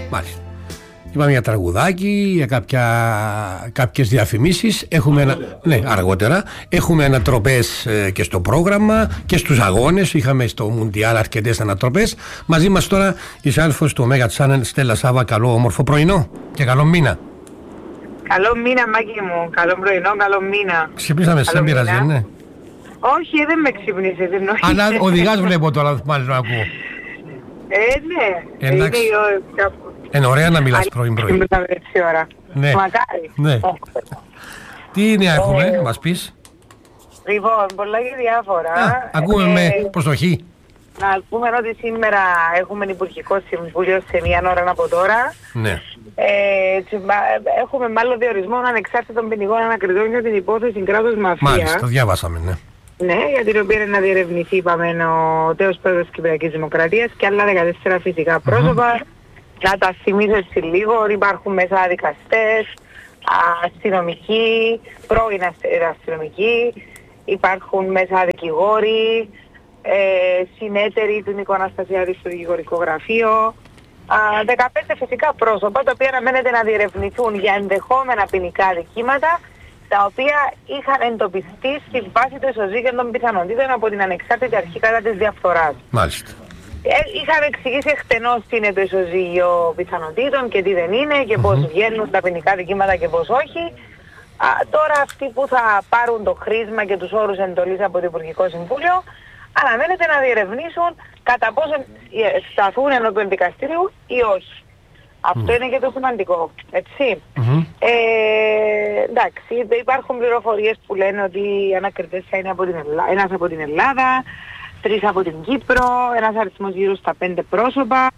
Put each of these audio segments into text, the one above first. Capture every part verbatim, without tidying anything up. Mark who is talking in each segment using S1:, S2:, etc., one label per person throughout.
S1: Μάλιστα. Είπαμε για τραγουδάκι, για κάποια, κάποιες διαφημίσεις. Έχουμε ένα, ναι, αργότερα. Έχουμε ανατροπές ε, και στο πρόγραμμα και στους αγώνες. Είχαμε στο Μουντιάλ αρκετές ανατροπές. Μαζί μας τώρα η συνάδελφος του Omega Channel, Στέλλα Σάβα. Καλό όμορφο πρωινό και καλό μήνα.
S2: Καλό μήνα, Μάκη μου. Καλό πρωινό, καλό μήνα.
S1: Ξυπνήσαμε, σε πειράζει, ναι.
S2: Όχι, δεν με ξυπνήσες, εννοείται.
S1: Αλλά οδηγάς βλέπω τώρα, μάλλον να ακούω.
S2: Ε, ναι.
S1: Εντάξει. Είναι ωραία να μιλάς πρωί-πρωί.
S2: Έτσι ώρα.
S1: Ναι.
S2: Μακάρι.
S1: Ναι. Τι νέα έχουμε, μας πεις?
S2: Λοιπόν, πολλά και διάφορα.
S1: Α, ακούμε
S2: ε,
S1: με προσοχή.
S2: Να πούμε ότι σήμερα έχουμε υπουργικό συμβούλιο σε μία ώρα από τώρα.
S1: Ναι.
S2: Ε, έχουμε μάλλον διορισμό ανεξάρτητων ποινικών ανακριτών για την υπόθεση κράτους μαφία.
S1: Μάλιστα, το διάβασαμε, ναι.
S2: Ναι, για την οποία είναι να διερευνηθεί, είπαμε, ο τέος πρόεδρος της Κυπριακής Δημοκρατίας και άλλα δεκατέσσερα φυσικά πρόσωπα. Mm-hmm. Να τα θυμίσω έτσι λίγο, υπάρχουν μέσα δικαστές, αστυνομικοί, πρώην αστυνομικοί, υπάρχουν μέσα δικηγόροι, ε, συνέτεροι του Νίκο Αναστασιάδη στο δικηγορικό γραφείο, α, δεκαπέντε φυσικά πρόσωπα, τα οποία αναμένεται να διερευνηθούν για ενδεχόμενα ποινικά δικήματα, τα οποία είχαν εντοπιστεί στη βάση του ισοζύγιων των πιθανότητων από την ανεξάρτητη αρχή κατά της διαφθοράς.
S1: Μάλιστα.
S2: Ε, είχαμε εξηγήσει εκτενώς τι είναι το ισοζύγιο πιθανότητων και τι δεν είναι και mm-hmm. πώς βγαίνουν τα ποινικά δικήματα και πώς όχι. Α, τώρα αυτοί που θα πάρουν το χρήσμα και τους όρους εντολής από το Υπουργικό Συμβούλιο αναμένεται να διερευνήσουν κατά πόσο σταθούν ενώπιον δικαστήριου ή όχι. Αυτό mm. είναι και το σημαντικό, έτσι. Mm-hmm. Ε, εντάξει, υπάρχουν πληροφορίες που λένε ότι οι ανακριτές θα είναι από την Ελλάδα, ένας από την Ελλάδα, τρεις από την Κύπρο, ένας αριθμός γύρω στα πέντε πρόσωπα.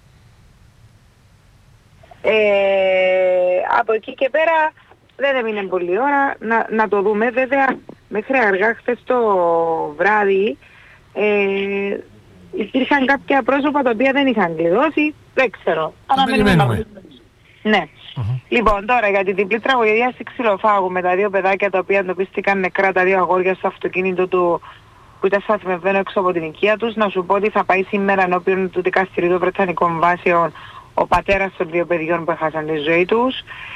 S2: Ε, από εκεί και πέρα δεν έμεινε πολλή ώρα να, να το δούμε. Βέβαια, μέχρι αργά χθες το βράδυ ε, υπήρχαν κάποια πρόσωπα τα οποία δεν είχαν κλειδώσει. Δεν ξέρω.
S1: Αναμένουμε.
S2: Ναι.
S1: Uh-huh.
S2: Λοιπόν, τώρα για την διπλή τραγωδία στη Ξυλοφάγου με τα δύο παιδάκια τα οποία εντοπίστηκαν νεκρά, τα δύο αγόρια στο αυτοκίνητο του που ήταν σταθμευμένο έξω από την οικία τους, να σου πω ότι θα πάει σήμερα ενώπιον του δικαστηρίου των Βρετανικών Βάσεων ο πατέρας των δύο παιδιών που έχασαν τη ζωή τους.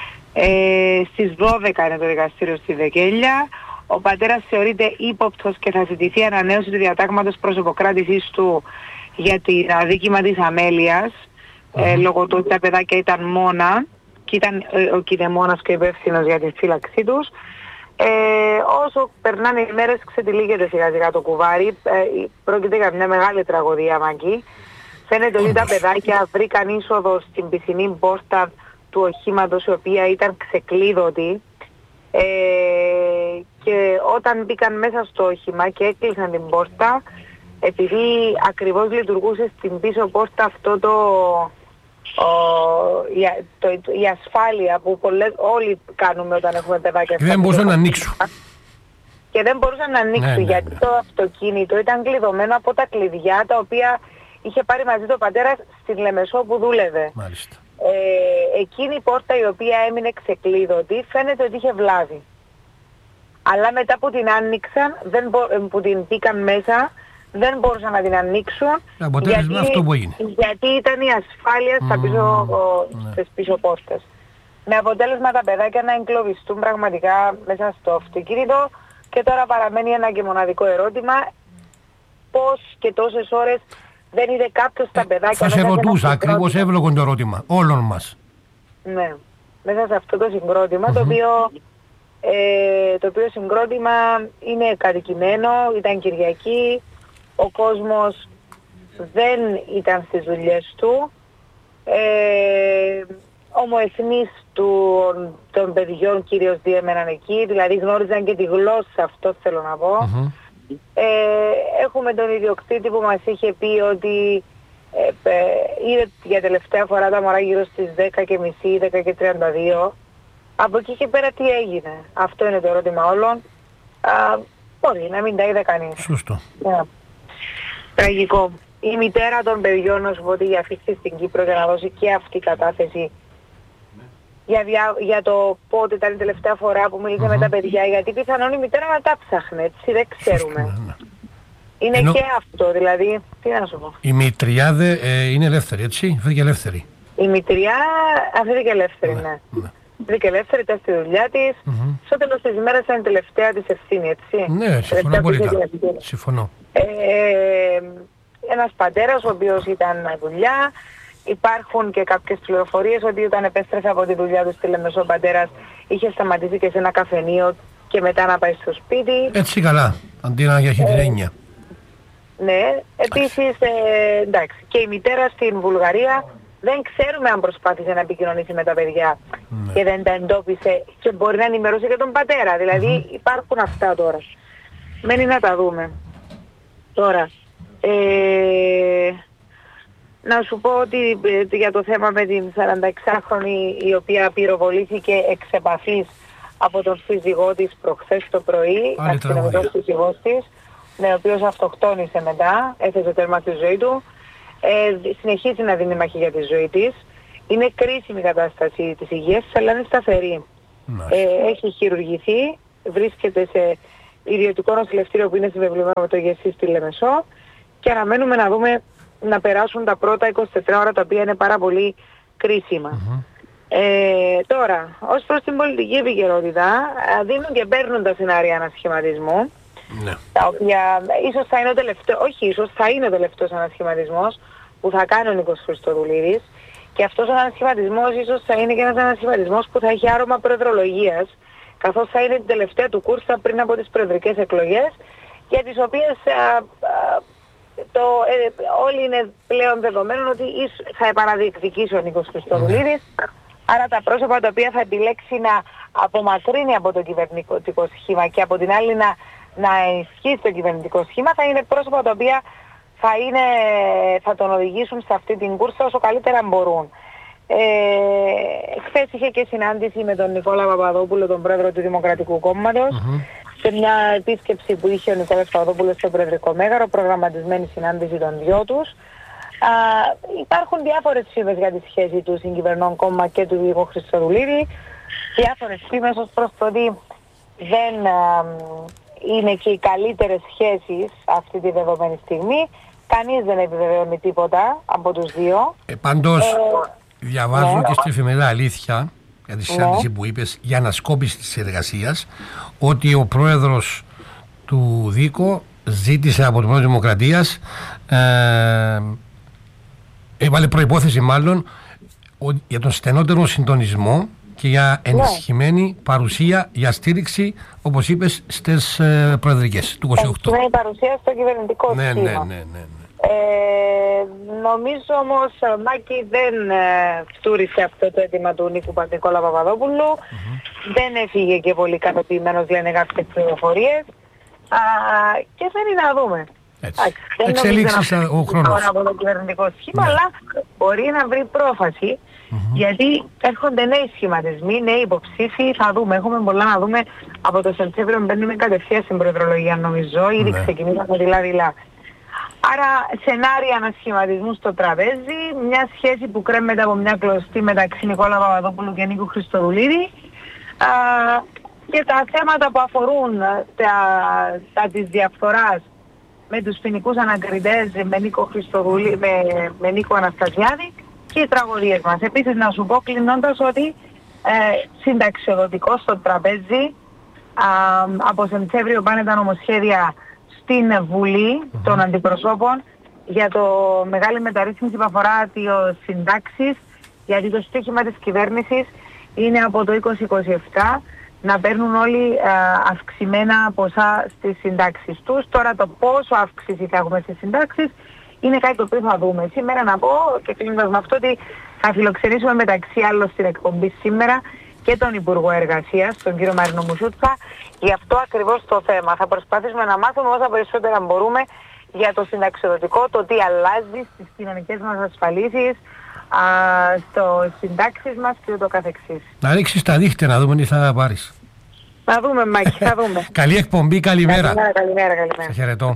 S2: Ε, στις δώδεκα είναι το δικαστήριο στη Δεκέλια. Ο πατέρας θεωρείται ύποπτος και θα ζητηθεί ανανέωση του διατάγματος προσωποκράτησης του για την αδίκημα της αμέλειας, mm-hmm. ε, λόγω του ότι τα παιδάκια ήταν μόνα και ήταν ε, ο κηδεμόνας και υπεύθυνος για τη φύλαξή τους. Ε, όσο περνάνε οι μέρες ξετυλίγεται σιγά σιγά το κουβάρι. Ε, πρόκειται για μια μεγάλη τραγωδία, Μάκη. Φαίνεται ότι τα παιδάκια βρήκαν είσοδο στην πισινή πόρτα του οχήματος, η οποία ήταν ξεκλείδωτη. Ε, και όταν μπήκαν μέσα στο όχημα και έκλεισαν την πόρτα, επειδή ακριβώς λειτουργούσε στην πίσω πόρτα αυτό το, ο, η, το, η ασφάλεια που πολλές, όλοι κάνουμε όταν έχουμε παιδάκια.
S1: Και δεν μπορούσαν να ανοίξουν.
S2: Και δεν μπορούσαν να ανοίξουν, ναι, ναι, γιατί ναι. το αυτοκίνητο ήταν κλειδωμένο από τα κλειδιά τα οποία είχε πάρει μαζί το πατέρα στην Λεμεσό που δούλευε.
S1: Μάλιστα.
S2: Ε, εκείνη η πόρτα η οποία έμεινε ξεκλείδωτη φαίνεται ότι είχε βλάβη. Αλλά μετά που την άνοιξαν, δεν μπο, που την μπήκαν μέσα, δεν μπορούσαν να την ανοίξουν, γιατί,
S1: αυτό που έγινε.
S2: γιατί ήταν η ασφάλεια στα mm, πίσω, ο, ναι. στις πίσω πόρτες. Με αποτέλεσμα τα παιδάκια να εγκλωβιστούν πραγματικά μέσα στο αυτοκίνητο και τώρα παραμένει ένα και μοναδικό ερώτημα, πώς και τόσες ώρες δεν είδε κάποιος τα παιδάκια.
S1: Θα σε ρωτούσα, ακριβώς εύλογο το ερώτημα όλων μας.
S2: Ναι, μέσα σε αυτό το συγκρότημα, mm-hmm. το οποίο... Ε, το οποίο συγκρότημα είναι κατοικημένο, ήταν Κυριακή, ο κόσμος δεν ήταν στις δουλειές του, ε, ομοεθνείς του, των παιδιών κυρίως διέμεναν εκεί, δηλαδή γνώριζαν και τη γλώσσα, αυτό θέλω να πω. Mm-hmm. Ε, έχουμε τον ιδιοκτήτη που μας είχε πει ότι ε, ε, είδε για τελευταία φορά τα μωρά γύρω στις δέκα και μισή, δέκα και τριάντα δύο. Από εκεί και πέρα τι έγινε? Αυτό είναι το ερώτημα όλων. Α, μπορεί να μην τα είδε κανείς.
S1: Σωστό.
S2: Yeah. Τραγικό. Η μητέρα των παιδιών, να σου πω ότι για αφήσει στην Κύπρο για να δώσει και αυτή η κατάθεση για, για, για το πότε ήταν η τελευταία φορά που μίλησε mm-hmm. με τα παιδιά, γιατί πιθανόν η μητέρα να τα ψάχνε, έτσι δεν ξέρουμε. Σωστό, ναι. Είναι Ενώ... και αυτό, δηλαδή, τι να σου πω.
S1: Η μητριάδε ε, είναι ελεύθερη, έτσι, φύγει ελεύθερη.
S2: Η μητριά αυτή και ελεύθερη, ναι.
S1: ναι.
S2: Αυτή και ελεύθερη, ήταν στη δουλειά της. Mm-hmm. Στο τέλος της ημέρας ήταν η τελευταία της ευθύνη, έτσι.
S1: Ναι, συμφωνώ πολύ. Συμφωνώ.
S2: Ε, ένας πατέρας ο οποίος ήταν δουλειά. Υπάρχουν και κάποιες πληροφορίες ότι όταν επέστρεψε από τη δουλειά του στη Λεμεσό, ο πατέρας είχε σταματήσει και σε ένα καφενείο και μετά να πάει στο σπίτι.
S1: Έτσι καλά, αντί να έχει την έννοια.
S2: Ναι, επίσης, ε, εντάξει, και η μητέρα στην Βουλγαρία δεν ξέρουμε αν προσπάθησε να επικοινωνήσει με τα παιδιά ναι. και δεν τα εντόπισε και μπορεί να ενημερώσει και τον πατέρα. Δηλαδή mm-hmm. υπάρχουν αυτά τώρα. Μένει να τα δούμε. Τώρα, ε, να σου πω ότι ε, για το θέμα με την σαρανταεξάχρονη η οποία πυροβολήθηκε εξ επαφής από τον σύζυγό της προχθές το πρωί, αστυνομικός σύζυγός της, ναι, ο οποίος αυτοκτόνησε μετά, έθεσε τέρμα στη ζωή του, ε, συνεχίζει να δίνει μάχη για τη ζωή της. Είναι κρίσιμη η κατάσταση της υγείας, αλλά είναι σταθερή. Ε, έχει χειρουργηθεί, βρίσκεται σε ιδιωτικό νοσηλευτήριο που είναι συμβεβλημένο με το ΓΕΣΥ στη Λεμεσό και αναμένουμε να δούμε να περάσουν τα πρώτα είκοσι τέσσερις ώρα τα οποία είναι πάρα πολύ κρίσιμα. Mm-hmm. Ε, τώρα, ως προς την πολιτική επικαιρότητα, δίνουν και παίρνουν τα σενάρια ανασχηματισμού, ναι. τα οποία ίσως θα είναι ο τελευταίος, όχι ίσως θα είναι ο τελευταίος ανασχηματισμός που θα κάνει ο Νίκος Χριστοδουλίδης και αυτός ο ανασχηματισμός ίσως θα είναι και ένας ανασχηματισμός που θα έχει άρωμα προεδρολογίας, καθώς θα είναι την τελευταία του κούρσα πριν από τις προεδρικές εκλογές, για τις οποίες α, α, το, ε, όλοι είναι πλέον δεδομένων ότι θα επαναδιεκδικήσει ο Νίκος Χριστοδουλίδης. Άρα τα πρόσωπα τα οποία θα επιλέξει να απομακρύνει από το κυβερνητικό σχήμα και από την άλλη να, να ενισχύσει το κυβερνητικό σχήμα θα είναι πρόσωπα τα οποία θα, είναι, θα τον οδηγήσουν σε αυτή την κούρσα όσο καλύτερα μπορούν. Ε, χθες είχε και συνάντηση με τον Νικόλα Παπαδόπουλο, τον πρόεδρο του Δημοκρατικού Κόμματος, mm-hmm. σε μια επίσκεψη που είχε ο Νικόλας Παπαδόπουλος στο Προεδρικό Μέγαρο, προγραμματισμένη συνάντηση των δυο τους. Α, υπάρχουν διάφορες φήμες για τη σχέση του συγκυβερνών κόμμα και του Νίκου Χριστοδουλίδη. Διάφορες φήμες ως προς το ότι δεν α, είναι και οι καλύτερες σχέσεις αυτή τη δεδομένη στιγμή. Κανείς δεν επιβεβαιώνει τίποτα από τους δύο.
S1: Ε, πάντως, ε, διαβάζω ναι. και στη εφημερίδα Αλήθεια, για τη συνάντηση ναι. που είπες, για ανασκόπηση της εργασίας, ότι ο πρόεδρος του Δίκο ζήτησε από τον πρόεδρο Δημοκρατίας ε, έβαλε προϋπόθεση μάλλον για τον στενότερο συντονισμό και για ενισχυμένη ναι. παρουσία για στήριξη, όπως είπες, στις ε, προεδρικές του είκοσι οκτώ.
S2: Ενισχυμένη παρουσία στο κυβερνητικό
S1: ναι,
S2: σχήμα.
S1: Ναι, ναι, ναι, ναι.
S2: Ε, νομίζω όμως, Μάκη, δεν ε, φτούρισε αυτό το αίτημα του Νίκου Νικόλα Παπαδόπουλου. Mm-hmm. Δεν έφυγε και πολύ ικανοποιημένος, λένε κάποιες πληροφορίες. Α, και θέλει να δούμε.
S1: Εξελίξεις ο χρόνος.
S2: Από το κυβερνητικό σχήμα, ναι. αλλά μπορεί να βρει πρόφαση, mm-hmm. γιατί έρχονται νέοι σχηματισμοί, νέοι υποψήφοι, θα δούμε. Έχουμε πολλά να δούμε. Από το Σεπτέμβριο μπαίνουμε κατευθείαν στην προεδρολογία, νομίζω. Ήδη ναι. ξεκινήσαμε δειλά-δειλά. Άρα σενάρια ανασχηματισμού στο τραπέζι, μια σχέση που κρέμεται από μια κλωστή μεταξύ Νικόλα Παπαδόπουλου και Νίκου Χριστοδουλίδη. Α, και τα θέματα που αφορούν τα, τα της διαφθοράς με τους ποινικούς ανακριτές, με Νίκο Χριστοδουλή, με, με Νίκο Αναστασιάδη και οι τραγωδίες μας. Επίσης να σου πω κλείνοντας ότι ε, συνταξιοδοτικό στο τραπέζι, α, από Σεπτέμβριο πάνε τα νομοσχέδια στην Βουλή mm-hmm. των Αντιπροσώπων για το μεγάλη μεταρρύθμιση που αφορά τις συντάξεις, γιατί το στοίχημα της κυβέρνησης είναι από το είκοσι είκοσι επτά να παίρνουν όλοι α, αυξημένα ποσά στις συντάξεις τους. Τώρα το πόσο αύξηση θα έχουμε στις συντάξεις είναι κάτι το οποίο θα δούμε. Σήμερα να πω και κλείνοντας με αυτό ότι θα φιλοξενήσουμε μεταξύ άλλων στην εκπομπή σήμερα και τον Υπουργό Εργασίας, τον κύριο Μαρίνο Μουσούτσα, για αυτό ακριβώς το θέμα. Θα προσπαθήσουμε να μάθουμε όσα περισσότερα μπορούμε για το συνταξιοδοτικό, το τι αλλάζει στις κοινωνικές μας ασφαλίσεις, α, στο συντάξεις μας και ούτω καθεξής.
S1: Να ρίξεις τα δίχτυα να δούμε τι θα πάρεις.
S2: Να δούμε, Μάκη, θα δούμε.
S1: Καλή εκπομπή, καλημέρα.
S2: Καλημέρα, καλημέρα, καλημέρα.
S1: Σε χαιρετώ.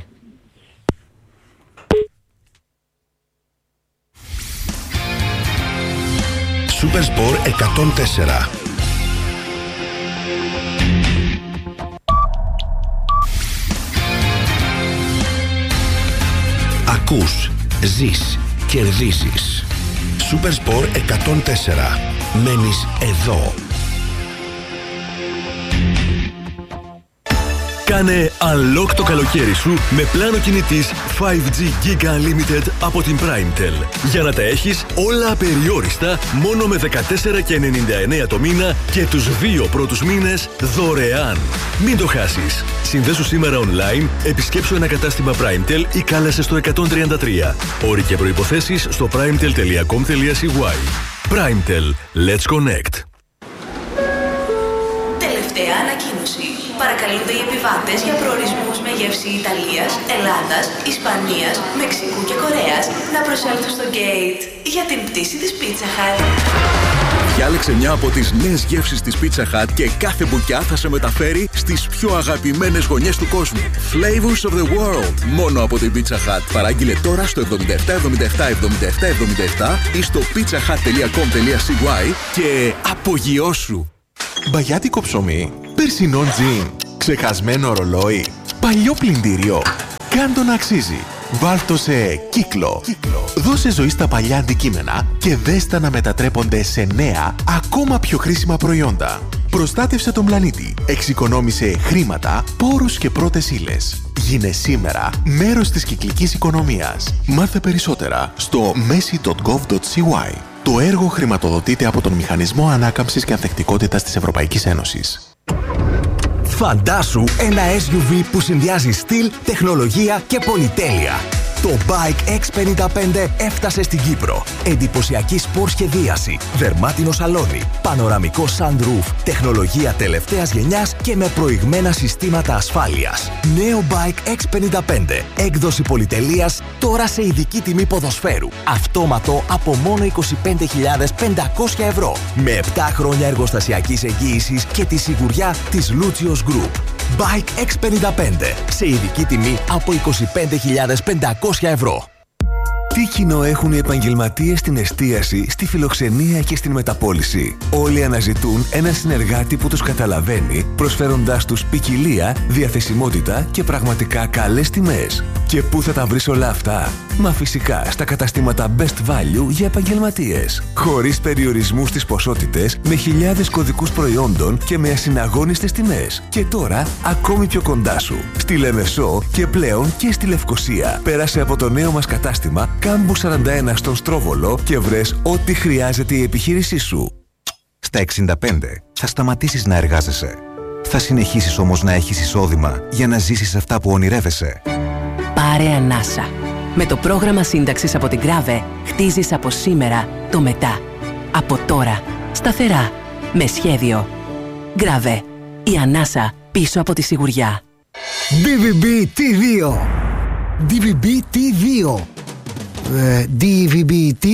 S3: Supersport εκατόν τέσσερα. Ακούς, ζεις, κερδίζεις. Supersport εκατόν τέσσερα. Μένεις εδώ.
S4: Κάνε unlock το καλοκαίρι σου με πλάνο κινητής φάιβ τζι Giga Unlimited από την PrimeTel. Για να τα έχεις όλα απεριόριστα μόνο με δεκατέσσερα και ενενήντα εννέα το μήνα και τους δύο πρώτους μήνες δωρεάν. Μην το χάσεις. Συνδέσου σήμερα online, επισκέψου ένα κατάστημα PrimeTel ή κάλεσε στο εκατόν τριάντα τρία. Όροι και προϋποθέσεις στο primetel τελεία com τελεία c y. PrimeTel. Let's connect.
S5: Τελευταία ανακοίνωση. Παρακαλούνται οι επιβάτες για προορισμούς με γεύση Ιταλίας, Ελλάδας, Ισπανίας, Μεξικού και Κορέας να προσέλθουν στο gate για την πτήση της Pizza Hut.
S6: Διάλεξε μια από τις νέες γεύσεις της Pizza Hut και κάθε μπουκιά θα σε μεταφέρει στις πιο αγαπημένες γωνιές του κόσμου. Flavors of the world. Μόνο από την Pizza Hut. Παράγγειλε τώρα στο εβδομήντα επτά εβδομήντα επτά εβδομήντα επτά εβδομήντα επτά ή στο pizzahut τελεία com τελεία c y και απογειώσου.
S7: Μπαγιάτικο ψωμί, περσινό τζιν, ξεχασμένο ρολόι, παλιό πλυντήριο. Κάν το να αξίζει. Βάλ' το σε κύκλο. κύκλο. Δώσε ζωή στα παλιά αντικείμενα και δες τα να μετατρέπονται σε νέα, ακόμα πιο χρήσιμα προϊόντα. Προστάτευσε τον πλανήτη. Εξοικονόμησε χρήματα, πόρους και πρώτες ύλες. Γίνε σήμερα μέρος της κυκλικής οικονομίας. Μάθε περισσότερα στο μέση τελεία gov τελεία c y. Το έργο χρηματοδοτείται από τον Μηχανισμό Ανάκαμψης και Ανθεκτικότητας της Ευρωπαϊκής Ένωσης.
S8: Φαντάσου ένα ες γιου βι που συνδυάζει στυλ, τεχνολογία και πολυτέλεια. Το Bike εξ πενήντα πέντε έφτασε στην Κύπρο. Εντυπωσιακή σπορ σχεδίαση, δερμάτινο σαλόνι, πανοραμικό sunroof, τεχνολογία τελευταίας γενιάς και με προηγμένα συστήματα ασφάλειας. Νέο Bike εξ πενήντα πέντε, έκδοση πολυτελείας, τώρα σε ειδική τιμή ποδοσφαίρου. Αυτόματο από μόνο είκοσι πέντε χιλιάδες πεντακόσια ευρώ. Με επτά χρόνια εργοστασιακής εγγύησης και τη σιγουριά της Lucios Group. Bike εξ πενήντα πέντε, σε ειδική τιμή από είκοσι πέντε χιλιάδες πεντακόσια ευρώ. Τι κοινό έχουν οι επαγγελματίες στην εστίαση, στη φιλοξενία και στην μεταπώληση? Όλοι αναζητούν έναν συνεργάτη που τους καταλαβαίνει, προσφέροντάς τους ποικιλία, διαθεσιμότητα και πραγματικά καλές τιμές. Και πού θα τα βρεις όλα αυτά? Μα φυσικά στα καταστήματα Best Value για επαγγελματίες. Χωρίς περιορισμούς στις ποσότητες, με χιλιάδες κωδικούς προϊόντων και με ασυναγώνιστες τιμές. Και τώρα ακόμη πιο κοντά σου. Στη Λεμεσό και πλέον και στη Λευκοσία. Πέρασε από το νέο μας κατάστημα Κάμπου σαράντα ένα στον Στρόβολο και βρες ό,τι χρειάζεται η επιχείρησή σου.
S9: Στα εξήντα πέντε θα σταματήσεις να εργάζεσαι. Θα συνεχίσεις όμως να έχεις εισόδημα για να ζήσεις αυτά που ονειρεύεσαι.
S10: Πάρε ανάσα. Με το πρόγραμμα σύνταξης από την Grave χτίζεις από σήμερα το μετά. Από τώρα. Σταθερά. Με σχέδιο. Grave. Η ανάσα πίσω από τη σιγουριά.
S11: ντι βι μπι τι δύο. ντι βι μπι τι δύο. Ε, ντι βι μπι τι.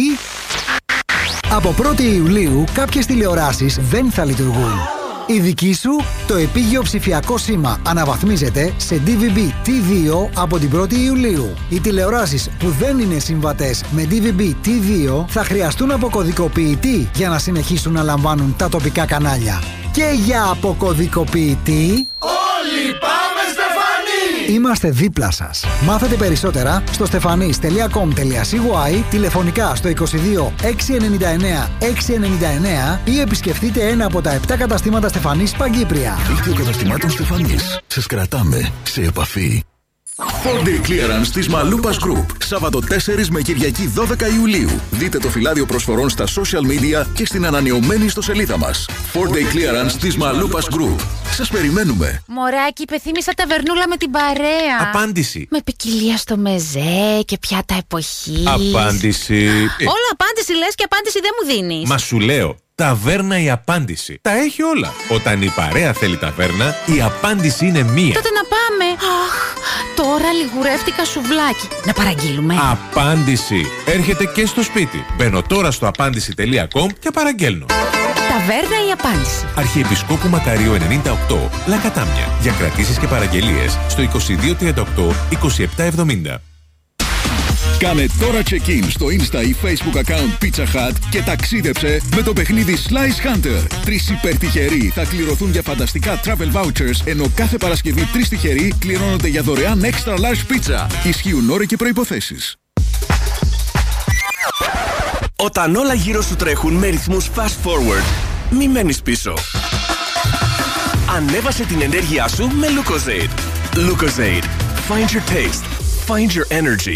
S11: Από πρώτη Ιουλίου κάποιες τηλεοράσεις δεν θα λειτουργούν. Η δική σου, το επίγειο ψηφιακό σήμα αναβαθμίζεται σε ντι βι μπι τι δύο από την πρώτη Ιουλίου. Οι τηλεοράσεις που δεν είναι συμβατές με ντι βι μπι τι δύο θα χρειαστούν αποκωδικοποιητή για να συνεχίσουν να λαμβάνουν τα τοπικά κανάλια. Και για αποκωδικοποιητή...
S12: Όλοι πάμε Στεφανή!
S11: Είμαστε δίπλα σας. Μάθετε περισσότερα στο στεφανής τελεία κομ τελεία σι γουάι, τηλεφωνικά στο είκοσι δύο έξι ενενήντα εννέα έξι ενενήντα εννέα ή επισκεφτείτε ένα από τα επτά καταστήματα Στεφανής Παγκύπρια.
S6: Δίκτυο καταστημάτων Στεφανής. Σας κρατάμε σε επαφή. φορ ντέι Clearance της Μαλούπας Group. Σάββατο τέσσερα με Κυριακή δώδεκα Ιουλίου. Δείτε το φυλάδιο προσφορών στα social media και στην ανανεωμένη ιστοσελίδα μας. φορ ντέι Clearance της Μαλούπας Group. Σας περιμένουμε.
S13: Μωράκι, υπεθύμησα ταβερνούλα με την παρέα.
S14: Απάντηση.
S13: Με ποικιλία στο μεζέ και πιάτα εποχής.
S14: Απάντηση.
S13: Όλα απάντηση λες και απάντηση δεν μου δίνεις.
S14: Μα σου λέω. Ταβέρνα η απάντηση. Τα έχει όλα. Όταν η παρέα θέλει ταβέρνα, η απάντηση είναι μία.
S13: Τότε να πάμε. Αχ, τώρα λιγουρεύτηκα σουβλάκι. Να παραγγείλουμε.
S14: Απάντηση. Έρχεται και στο σπίτι. Μπαίνω τώρα στο απάντηση τελεία κομ και παραγγέλνω.
S13: Ταβέρνα η απάντηση.
S14: Αρχιεπισκόπου Μακαρίου ενενήντα οκτώ, Λακατάμια. Για κρατήσεις και παραγγελίες στο είκοσι δύο τριάντα οκτώ είκοσι επτά εβδομήντα.
S6: Κάνε τώρα check-in στο Insta ή Facebook account Pizza Hut και ταξίδεψε με το παιχνίδι Slice Hunter. Τρεις υπερτυχεροί θα κληρωθούν για φανταστικά travel vouchers, ενώ κάθε Παρασκευή τρεις τυχεροί κληρώνονται για δωρεάν extra large pizza. Ισχύουν όροι και προϋποθέσεις.
S15: Όταν όλα γύρω σου τρέχουν με ρυθμούς fast forward, μη μένεις πίσω. Ανέβασε την ενέργειά σου με Lucozade. Lucozade. Find your taste. Find your energy.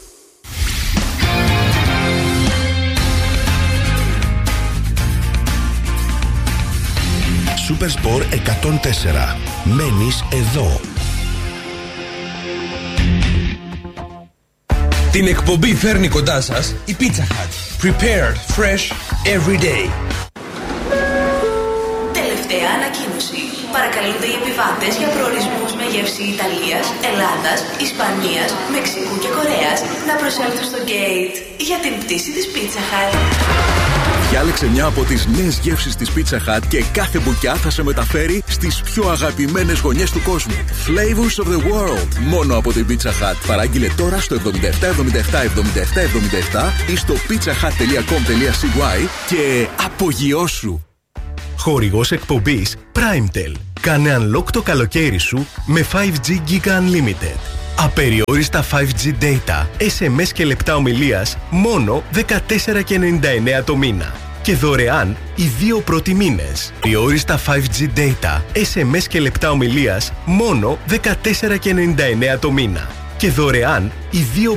S3: Supersport εκατόν τέσσερα. Μένεις εδώ.
S16: Την εκπομπή φέρνει κοντά σας η Pizza Hut. Prepared fresh every day.
S5: Τελευταία ανακοίνωση. Παρακαλούνται οι επιβάτες για προορισμούς με γεύση Ιταλίας, Ελλάδας, Ισπανίας, Μεξικού και Κορέας να προσέλθουν στο gate για την πτήση της Pizza Hut.
S6: Διάλεξε μια από τις νέες γεύσεις της Pizza Hut και κάθε μπουκιά θα σε μεταφέρει στις πιο αγαπημένες γωνιές του κόσμου. Flavors of the world. Μόνο από την Pizza Hut. Παράγγειλε τώρα στο εβδομήντα επτά εβδομήντα επτά εβδομήντα επτά εβδομήντα επτά ή στο pizzahut.com.cy και απογειώσου.
S17: Χορηγός εκπομπής PrimeTel. Κάνε unlock το καλοκαίρι σου με φάιβ τζι Giga Unlimited. Απεριόριστα φάιβ τζι data, ες εμ ες και λεπτά ομιλίας μόνο δεκατέσσερα και ενενήντα εννέα το μήνα. Και δωρεάν οι δύο πρώτοι μήνες. Απεριόριστα φάιβ τζι data, ες εμ ες και λεπτά ομιλίας μόνο δεκατέσσερα και ενενήντα εννέα το μήνα. Και δωρεάν οι δύο